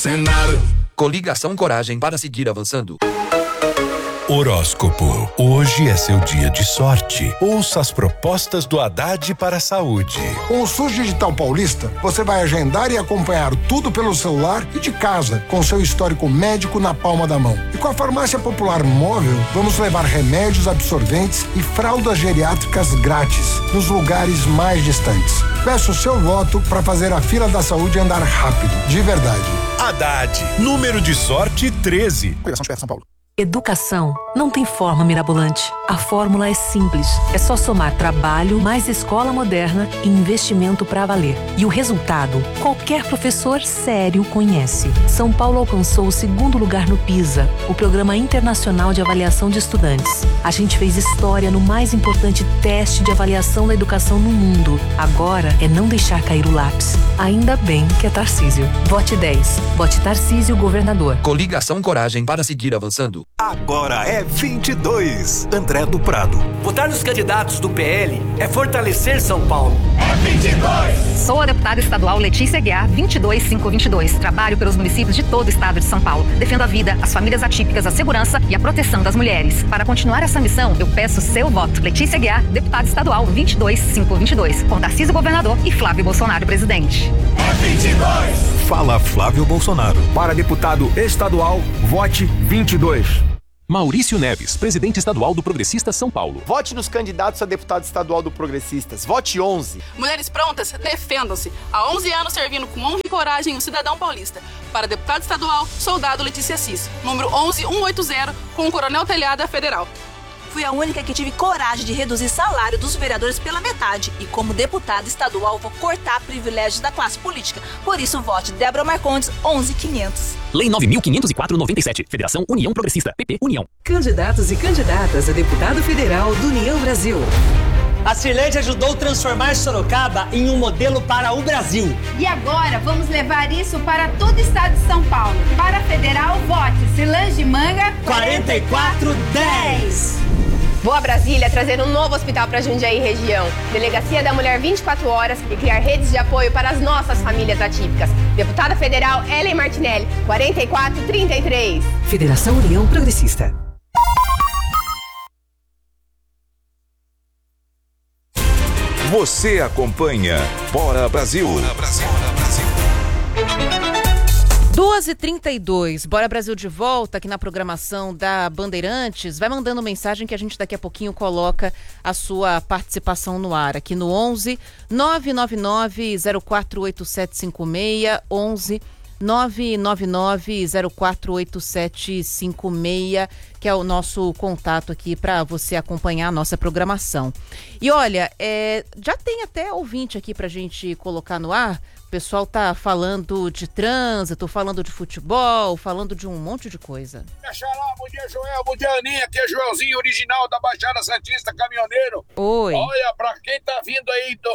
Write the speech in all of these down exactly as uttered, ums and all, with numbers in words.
cenário. Coligação Coragem para seguir avançando. Horóscopo. Hoje é seu dia de sorte. Ouça as propostas do Haddad para a saúde. Com o SUS Digital Paulista, você vai agendar e acompanhar tudo pelo celular e de casa, com seu histórico médico na palma da mão. E com a Farmácia Popular Móvel, vamos levar remédios, absorventes e fraldas geriátricas grátis nos lugares mais distantes. Peça o seu voto para fazer a fila da saúde andar rápido, de verdade. Haddad, número de sorte treze. Coligação de São Paulo. Educação não tem forma mirabolante. A fórmula é simples. É só somar trabalho, mais escola moderna e investimento para valer. E o resultado, qualquer professor sério conhece. São Paulo alcançou o segundo lugar no PISA, o Programa Internacional de Avaliação de Estudantes. A gente fez história no mais importante teste de avaliação da educação no mundo. Agora é não deixar cair o lápis. Ainda bem que é Tarcísio. Vote dez. Vote Tarcísio, governador. Coligação Coragem para seguir avançando. Agora é vinte e dois. André do Prado. Votar nos candidatos do P L é fortalecer São Paulo. É vinte e dois. Sou a deputada estadual Letícia Aguiar, vinte e dois mil quinhentos e vinte e dois. Trabalho pelos municípios de todo o estado de São Paulo. Defendo a vida, as famílias atípicas, a segurança e a proteção das mulheres. Para continuar essa missão, eu peço seu voto. Letícia Aguiar, deputada estadual vinte e dois mil quinhentos e vinte e dois. Com Tarcísio, governador, e Flávio Bolsonaro, presidente. É vinte e dois. Fala Flávio Bolsonaro. Para deputado estadual, vote vinte e dois. Maurício Neves, presidente estadual do Progressistas São Paulo. Vote nos candidatos a deputado estadual do Progressistas. Vote onze. Mulheres prontas, defendam-se. Há onze anos servindo com honra e coragem o cidadão paulista. Para deputado estadual, soldado Letícia Assis. Número onze mil cento e oitenta, com o Coronel Telhada Federal. Fui a única que tive coragem de reduzir salário dos vereadores pela metade. E como deputada estadual, vou cortar privilégios da classe política. Por isso, vote Débora Marcondes, onze mil e quinhentos. Lei nove mil quinhentos e quatro, noventa e sete. Federação União Progressista. P P União. Candidatos e candidatas a deputado federal do União Brasil. A Cirlete ajudou a transformar Sorocaba em um modelo para o Brasil. E agora vamos levar isso para todo o estado de São Paulo. Para a federal, vote Cilange de Manga quarenta e quatro dez. Vou a Brasília trazer um novo hospital para Jundiaí e região. Delegacia da Mulher vinte e quatro horas e criar redes de apoio para as nossas famílias atípicas. Deputada Federal Ellen Martinelli, quarenta e quatro trinta e três. Federação União Progressista. Você acompanha Bora Brasil. Bora Brasil. Bora Brasil. duas e trinta e dois, Bora Brasil de volta aqui na programação da Bandeirantes. Vai mandando mensagem que a gente daqui a pouquinho coloca a sua participação no ar. Aqui no onze nove nove nove zero quatro oito sete cinco seis, onze nove nove nove zero quatro oito sete cinco seis, que é o nosso contato aqui para você acompanhar a nossa programação. E olha, é, já tem até ouvinte aqui pra gente colocar no ar. O pessoal tá falando de trânsito, falando de futebol, falando de um monte de coisa. Bom dia, Joel. Bom dia, Aninha. Aqui é Joelzinho, original da Baixada Santista, caminhoneiro. Oi. Olha, pra quem tá vindo aí do,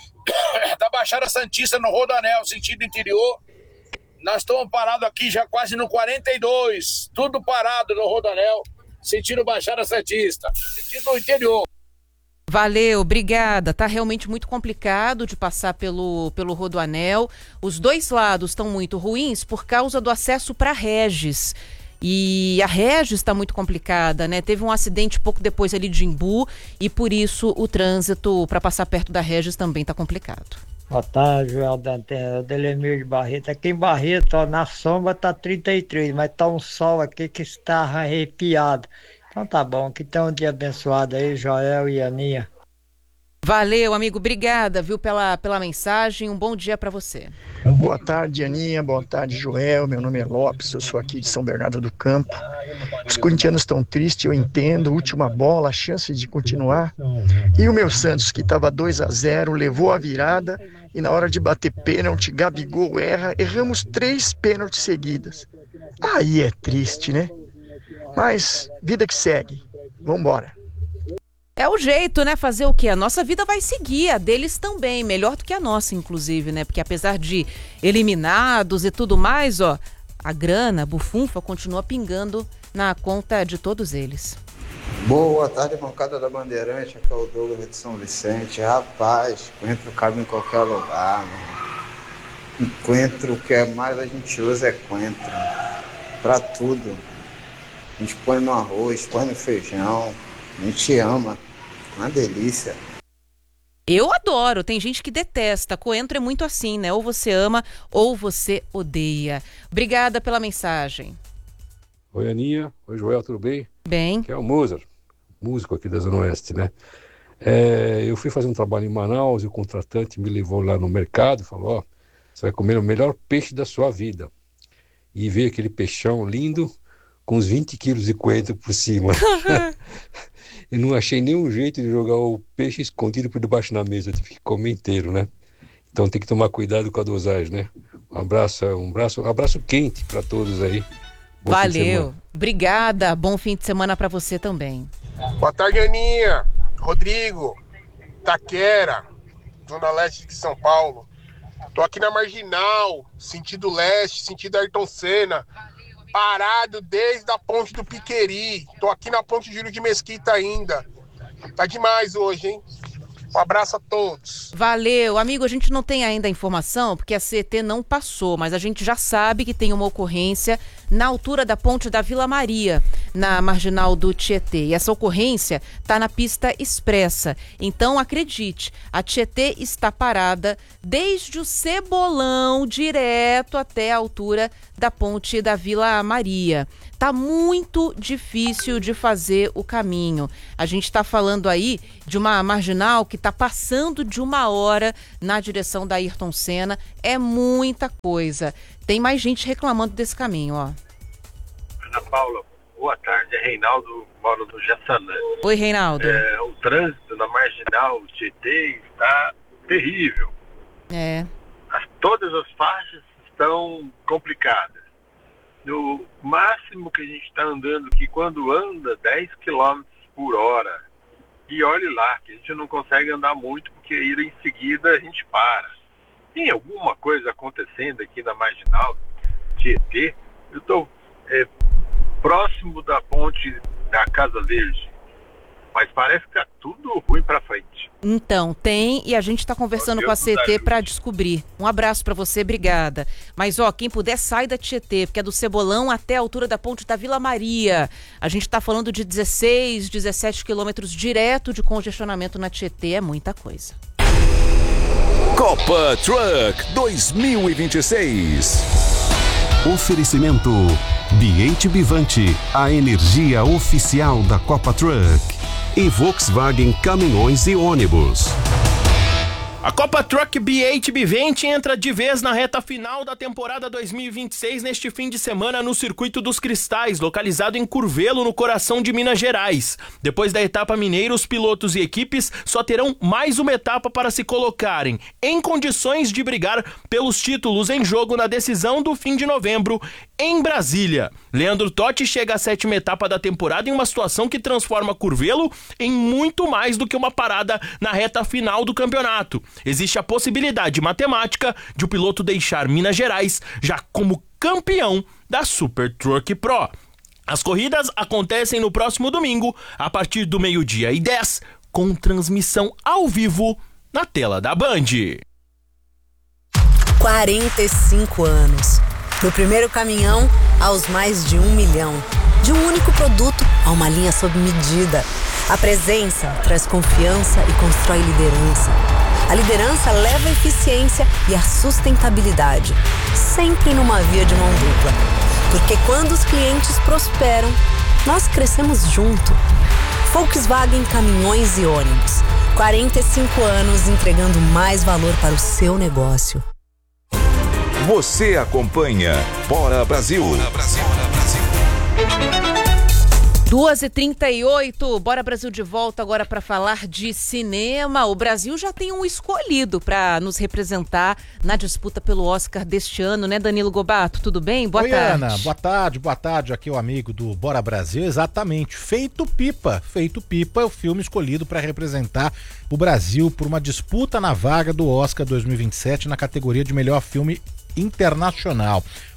da Baixada Santista no Rodoanel, sentido interior, nós estamos parados aqui já quase no quarenta e dois. Tudo parado no Rodoanel, sentido Baixada Santista, sentido interior. Valeu, obrigada. Tá realmente muito complicado de passar pelo, pelo Rodoanel. Os dois lados estão muito ruins por causa do acesso para Regis. E a Regis está muito complicada, né? Teve um acidente pouco depois ali de Imbu e por isso o trânsito para passar perto da Regis também está complicado. Boa tarde, Joel Dantena, Delemir de Barreto. Aqui em Barreto, ó, na sombra tá trinta e três, mas tá um sol aqui que está arrepiado. Então tá bom, que tenha um dia abençoado aí, Joel e Aninha. Valeu, amigo, obrigada, viu, pela, pela mensagem, um bom dia para você. Boa tarde, Aninha, boa tarde, Joel, meu nome é Lopes, eu sou aqui de São Bernardo do Campo. Os corintianos estão tristes, eu entendo, última bola, a chance de continuar. E o meu Santos, que estava dois a zero, levou a virada e na hora de bater pênalti, Gabigol erra, erramos três pênaltis seguidas. Aí é triste, né? Mas, vida que segue, vambora. É o jeito, né? Fazer o quê? A nossa vida vai seguir, a deles também, melhor do que a nossa, inclusive, né? Porque apesar de eliminados e tudo mais, ó, a grana, a bufunfa, continua pingando na conta de todos eles. Boa tarde, bancada da Bandeirante, aqui é o Douglas de São Vicente. Rapaz, o Coentro cabe em qualquer lugar, mano. Coentro, o que é mais a gente usa é coentro. Pra tudo. A gente põe no arroz, põe no feijão. A gente ama. Uma delícia. Eu adoro, tem gente que detesta. Coentro é muito assim, né? Ou você ama ou você odeia. Obrigada pela mensagem. Oi, Aninha. Oi, Joel, tudo bem? Bem. Que é o Mozart, músico aqui da Zona Oeste, né? É, eu fui fazer um trabalho em Manaus e o contratante me levou lá no mercado e falou, ó, você vai comer o melhor peixe da sua vida. E veio aquele peixão lindo com uns vinte quilos de coentro por cima. Eu não achei nenhum jeito de jogar o peixe escondido por debaixo da mesa, eu tive que comer inteiro, né? Então tem que tomar cuidado com a dosagem, né? Um abraço, um abraço, um abraço quente para todos aí. Bom Valeu, obrigada, bom fim de semana para você também. Boa tarde, Aninha, Rodrigo, Taquera, Zona Leste de São Paulo. Tô aqui na Marginal, sentido leste, sentido Ayrton Senna, parado desde a ponte do Piqueri. Tô aqui na ponte Júlio de Mesquita ainda. Tá demais hoje, hein? Um abraço a todos. Valeu. Amigo, a gente não tem ainda a informação, porque a C E T não passou, mas a gente já sabe que tem uma ocorrência na altura da ponte da Vila Maria, na marginal do Tietê. E essa ocorrência está na pista expressa. Então, acredite, a Tietê está parada desde o Cebolão direto até a altura da ponte da Vila Maria. Tá muito difícil de fazer o caminho. A gente está falando aí de uma marginal que está passando de uma hora na direção da Ayrton Senna. É muita coisa. Tem mais gente reclamando desse caminho, ó. Ana Paula, boa tarde. É Reinaldo, moro no Jaçanã. Oi, Reinaldo. É, o trânsito na marginal Tietê está terrível. É. As, todas as faixas estão complicadas. No máximo que a gente está andando aqui, quando anda dez quilômetros por hora, e olhe lá, que a gente não consegue andar muito, porque ir em seguida a gente para. Tem alguma coisa acontecendo aqui na marginal Tietê? Eu estou é, próximo da ponte da Casa Verde, mas parece que está tudo ruim para frente. Então, tem, e a gente está conversando com a C E T para descobrir. Um abraço para você, obrigada. Mas, ó, quem puder, sai da Tietê, porque é do Cebolão até a altura da ponte da Vila Maria. A gente está falando de dezesseis, dezessete quilômetros direto de congestionamento na Tietê, é muita coisa. Copa Truck dois mil e vinte e seis. Oferecimento B H Bivante, a energia oficial da Copa Truck. E Volkswagen Caminhões e Ônibus. A Copa Truck B H Bivante entra de vez na reta final da temporada dois mil e vinte e seis neste fim de semana no Circuito dos Cristais, localizado em Curvelo, no coração de Minas Gerais. Depois da etapa mineira, os pilotos e equipes só terão mais uma etapa para se colocarem em condições de brigar pelos títulos em jogo na decisão do fim de novembro em Brasília. Leandro Totti chega à sétima etapa da temporada em uma situação que transforma Curvelo em muito mais do que uma parada na reta final do campeonato. Existe a possibilidade matemática de o piloto deixar Minas Gerais já como campeão da Super Truck Pro. As corridas acontecem no próximo domingo, a partir do meio-dia e dez, com transmissão ao vivo na tela da Band. quarenta e cinco anos. Do primeiro caminhão aos mais de um milhão. De um único produto a uma linha sob medida. A presença traz confiança e constrói liderança. A liderança leva a eficiência e a sustentabilidade. Sempre numa via de mão dupla. Porque quando os clientes prosperam, nós crescemos junto. Volkswagen Caminhões e Ônibus. quarenta e cinco anos entregando mais valor para o seu negócio. Você acompanha Bora Brasil. Bora Brasil. duas e trinta e oito, Bora Brasil de volta agora para falar de cinema. O Brasil já tem um escolhido para nos representar na disputa pelo Oscar deste ano, né, Danilo Gobato? Tudo bem? Boa Oi, tarde. Ana, boa tarde, boa tarde. Aqui é o amigo do Bora Brasil, exatamente. Feito Pipa. Feito Pipa é o filme escolhido para representar o Brasil por uma disputa na vaga do Oscar dois mil e vinte e sete na categoria de melhor filme internacional.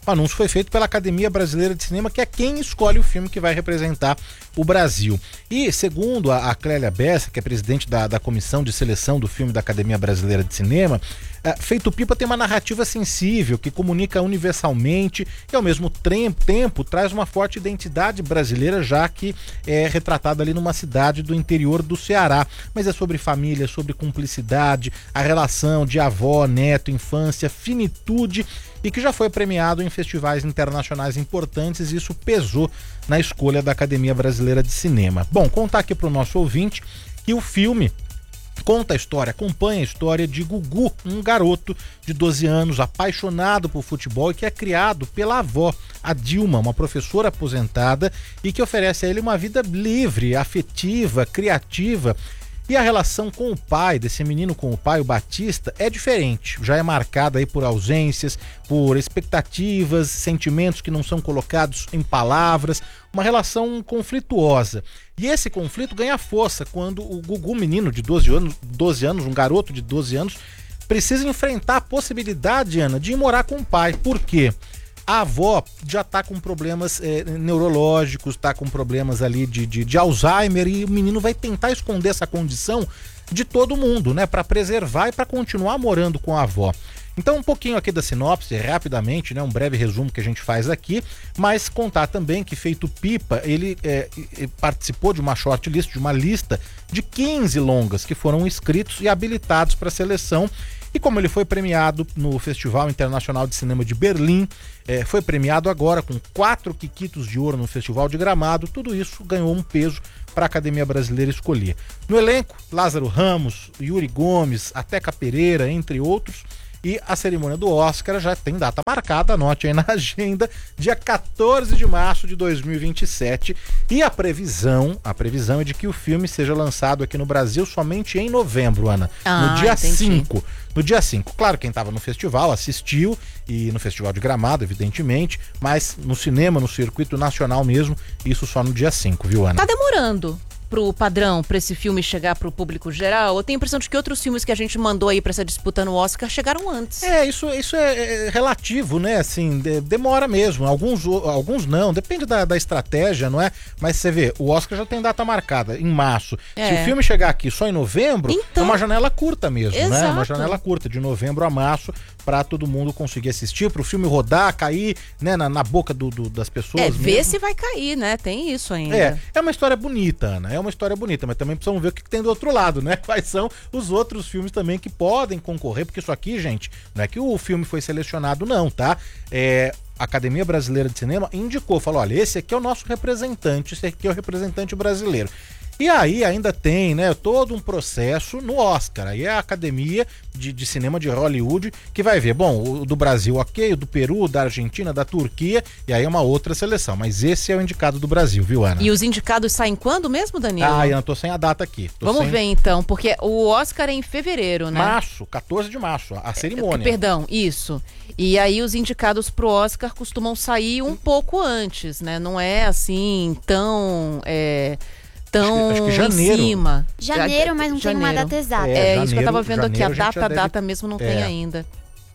O anúncio foi feito pela Academia Brasileira de Cinema, que é quem escolhe o filme que vai representar o Brasil. E, segundo a, a Clélia Bessa, que é presidente da, da Comissão de Seleção do Filme da Academia Brasileira de Cinema, é, Feito Pipa tem uma narrativa sensível, que comunica universalmente e, ao mesmo tempo, traz uma forte identidade brasileira, já que é retratado ali numa cidade do interior do Ceará. Mas é sobre família, sobre cumplicidade, a relação de avó, neto, infância, finitude, e que já foi premiado em festivais internacionais importantes, e isso pesou na escolha da Academia Brasileira de Cinema. Bom, contar aqui para o nosso ouvinte que o filme conta a história, acompanha a história de Gugu, um garoto de doze anos, apaixonado por futebol e que é criado pela avó, a Dilma, uma professora aposentada, e que oferece a ele uma vida livre, afetiva, criativa. E a relação com o pai, desse menino com o pai, o Batista, é diferente. Já é marcada aí por ausências, por expectativas, sentimentos que não são colocados em palavras, uma relação conflituosa. E esse conflito ganha força quando o Gugu, menino de doze anos, doze anos, um garoto de doze anos, precisa enfrentar a possibilidade, Ana, de ir morar com o pai. Por quê? A avó já tá com problemas é, neurológicos, tá com problemas ali de, de, de Alzheimer, e o menino vai tentar esconder essa condição de todo mundo, né? Para preservar e para continuar morando com a avó. Então, um pouquinho aqui da sinopse, rapidamente, né? Um breve resumo que a gente faz aqui, mas contar também que Feito Pipa, ele é, participou de uma shortlist, de uma lista de quinze longas que foram inscritos e habilitados para seleção. E como ele foi premiado no Festival Internacional de Cinema de Berlim, é, foi premiado agora com quatro quiquitos de ouro no Festival de Gramado, tudo isso ganhou um peso para a Academia Brasileira escolher. No elenco, Lázaro Ramos, Yuri Gomes, Ateca Pereira, entre outros. E a cerimônia do Oscar já tem data marcada, anote aí na agenda, dia quatorze de março de dois mil e vinte e sete. E a previsão, a previsão é de que o filme seja lançado aqui no Brasil somente em novembro, Ana. Ah, no dia entendi. cinco. No dia cinco. Claro, quem estava no festival assistiu, e no Festival de Gramado, evidentemente, mas no cinema, no circuito nacional mesmo, isso só no dia cinco, viu, Ana? Tá demorando pro padrão, pra esse filme chegar pro público geral? Eu tenho a impressão de que outros filmes que a gente mandou aí pra essa disputa no Oscar chegaram antes. É, isso, isso é, é relativo, né? Assim, de, demora mesmo. Alguns, alguns não, depende da, da estratégia, não é? Mas você vê, o Oscar já tem data marcada, em março. É. Se o filme chegar aqui só em novembro, então, é uma janela curta mesmo, exato, né? Uma janela curta, de novembro a março, pra todo mundo conseguir assistir, pro filme rodar, cair, né, na, na boca do, do, das pessoas. É, ver mesmo. se vai cair, né? Tem isso ainda. É, é uma história bonita, Ana, é uma história bonita, mas também precisamos ver o que tem do outro lado, né? Quais são os outros filmes também que podem concorrer, porque isso aqui, gente, não é que o filme foi selecionado não, tá? É... A Academia Brasileira de Cinema indicou, falou, olha, esse aqui é o nosso representante, esse aqui é o representante brasileiro. E aí ainda tem, né, todo um processo no Oscar. Aí é a Academia de, de Cinema de Hollywood que vai ver, bom, o do Brasil ok, o do Peru, da Argentina, da Turquia, e aí é uma outra seleção. Mas esse é o indicado do Brasil, viu, Ana? E os indicados saem quando mesmo, Danilo? Ah, Ana, tô sem a data aqui. Tô Vamos sem... ver então, porque o Oscar é em fevereiro, né? Março, quatorze de março, a cerimônia. Perdão, isso. E aí os indicados pro Oscar costumam sair um pouco antes, né? Não é assim tão... É... tão acho que, acho que janeiro. em cima. Janeiro, mas não janeiro. tem uma data exata. É, é janeiro, isso que eu tava vendo aqui, a data, a deve... data mesmo não é. tem ainda.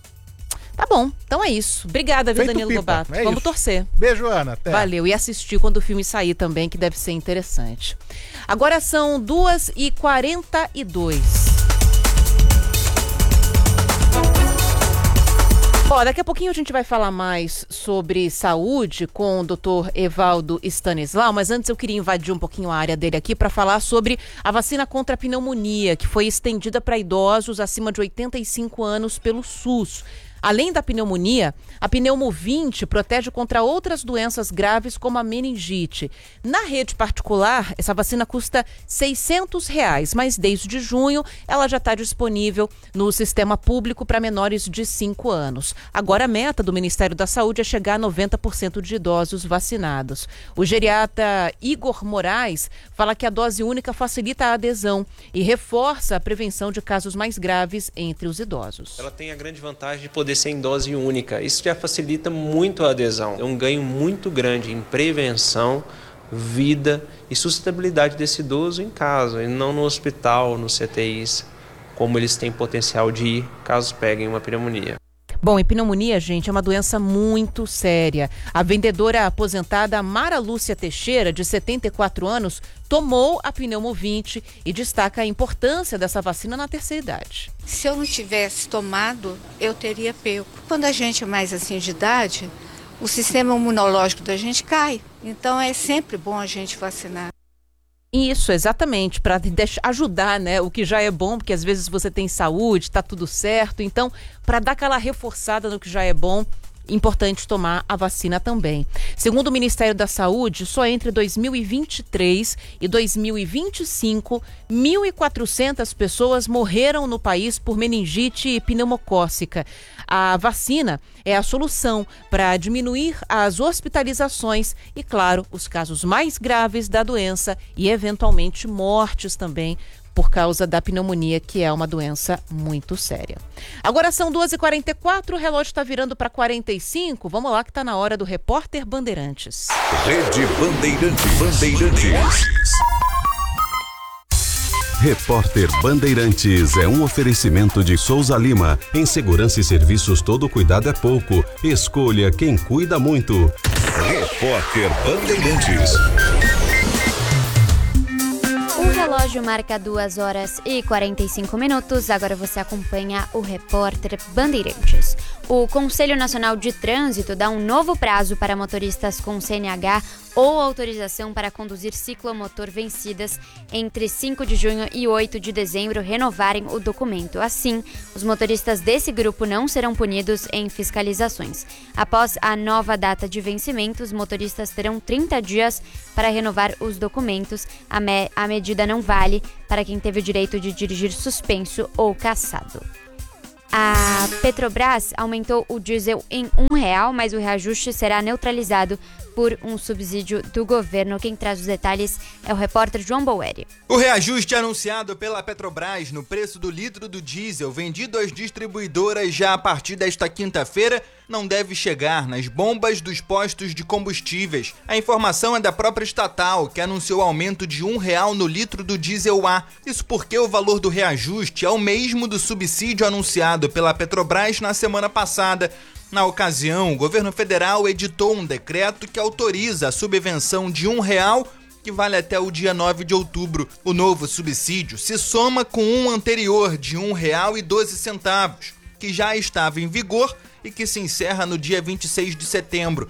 Tá bom, então é isso. Obrigada, viu, Feito Danilo Pipa, Lobato. é Vamos isso. torcer. Beijo, Ana. Até. Valeu. E assistir quando o filme sair também, que deve ser interessante. Agora são duas e quarenta e dois. Ó, daqui a pouquinho a gente vai falar mais sobre saúde com o doutor Evaldo Stanislau, mas antes eu queria invadir um pouquinho a área dele aqui para falar sobre a vacina contra a pneumonia, que foi estendida para idosos acima de oitenta e cinco anos pelo SUS. Além da pneumonia, a Pneumovinte protege contra outras doenças graves como a meningite. Na rede particular, essa vacina custa seiscentos reais, mas desde junho ela já está disponível no sistema público para menores de cinco anos. Agora a meta do Ministério da Saúde é chegar a noventa por cento de idosos vacinados. O geriatra Igor Moraes fala que a dose única facilita a adesão e reforça a prevenção de casos mais graves entre os idosos. Ela tem a grande vantagem de poder ser em dose única. Isso já facilita muito a adesão. É um ganho muito grande em prevenção, vida e sustentabilidade desse idoso em casa, e não no hospital, nos C T Is, como eles têm potencial de ir caso peguem uma pneumonia. Bom, e pneumonia, gente, é uma doença muito séria. A vendedora aposentada Mara Lúcia Teixeira, de setenta e quatro anos, tomou a Pneumovinte e destaca a importância dessa vacina na terceira idade. Se eu não tivesse tomado, eu teria pego. Quando a gente é mais assim de idade, o sistema imunológico da gente cai. Então é sempre bom a gente vacinar. Isso, exatamente, para ajudar, né? O que já é bom, porque às vezes você tem saúde, tá tudo certo. Então, para dar aquela reforçada no que já é bom, importante tomar a vacina também. Segundo o Ministério da Saúde, só entre dois mil e vinte e três e dois mil e vinte e cinco, mil e quatrocentas pessoas morreram no país por meningite pneumocócica. A vacina é a solução para diminuir as hospitalizações e, claro, os casos mais graves da doença e, eventualmente, mortes também por causa da pneumonia, que é uma doença muito séria. Agora são duas e quarenta e quatro, o relógio está virando para quarenta e cinco. Vamos lá que está na hora do Repórter Bandeirantes. Rede Bandeirantes. Bandeirantes. Repórter Bandeirantes é um oferecimento de Souza Lima. Em segurança e serviços, todo cuidado é pouco. Escolha quem cuida muito. Repórter Bandeirantes. O relógio marca duas horas e quarenta e cinco minutos. Agora você acompanha o Repórter Bandeirantes. O Conselho Nacional de Trânsito dá um novo prazo para motoristas com C N H ou autorização para conduzir ciclomotor vencidas entre cinco de junho e oito de dezembro renovarem o documento. Assim, os motoristas desse grupo não serão punidos em fiscalizações. Após a nova data de vencimento, os motoristas terão trinta dias para renovar os documentos. A, me- a medida não vale para quem teve o direito de dirigir suspenso ou cassado. A Petrobras aumentou o diesel em um real, mas o reajuste será neutralizado por um subsídio do governo. Quem traz os detalhes é o repórter João Boeri. O reajuste anunciado pela Petrobras no preço do litro do diesel vendido às distribuidoras já a partir desta quinta-feira não deve chegar nas bombas dos postos de combustíveis. A informação é da própria estatal, que anunciou aumento de um real no litro do diesel A. Isso porque o valor do reajuste é o mesmo do subsídio anunciado pela Petrobras na semana passada. Na ocasião, o governo federal editou um decreto que autoriza a subvenção de um real, que vale até o dia nove de outubro. O novo subsídio se soma com um anterior de um real e doze centavos, que já estava em vigor e que se encerra no dia vinte e seis de setembro.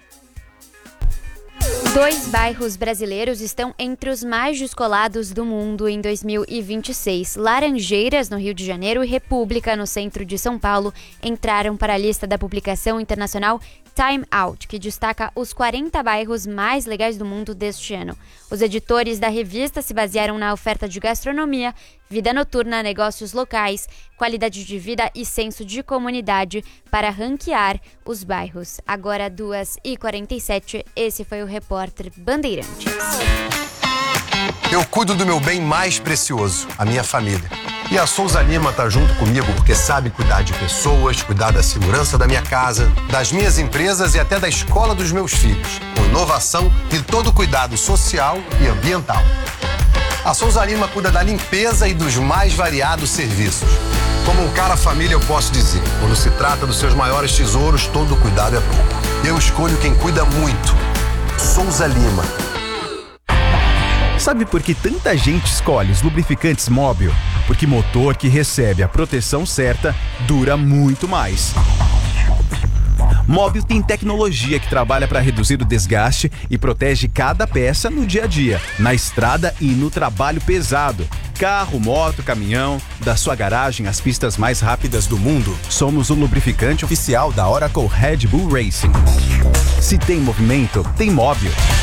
Dois bairros brasileiros estão entre os mais descolados do mundo em dois mil e vinte e seis. Laranjeiras, no Rio de Janeiro, e República, no centro de São Paulo, entraram para a lista da publicação internacional Time Out, que destaca os quarenta bairros mais legais do mundo deste ano. Os editores da revista se basearam na oferta de gastronomia, vida noturna, negócios locais, qualidade de vida e senso de comunidade para ranquear os bairros. Agora, duas e quarenta e sete, esse foi o Repórter Bandeirantes. Eu cuido do meu bem mais precioso, a minha família. E a Souza Lima tá junto comigo porque sabe cuidar de pessoas, cuidar da segurança da minha casa, das minhas empresas e até da escola dos meus filhos, com inovação e todo cuidado social e ambiental. A Souza Lima cuida da limpeza e dos mais variados serviços. Como um cara família, eu posso dizer, quando se trata dos seus maiores tesouros, todo cuidado é pouco. Eu escolho quem cuida muito. Souza Lima. Sabe por que tanta gente escolhe os lubrificantes Móbil? Porque motor que recebe a proteção certa dura muito mais. Móbil tem tecnologia que trabalha para reduzir o desgaste e protege cada peça no dia a dia, na estrada e no trabalho pesado. Carro, moto, caminhão, da sua garagem às pistas mais rápidas do mundo, somos o lubrificante oficial da Oracle Red Bull Racing. Se tem movimento, tem Móbil.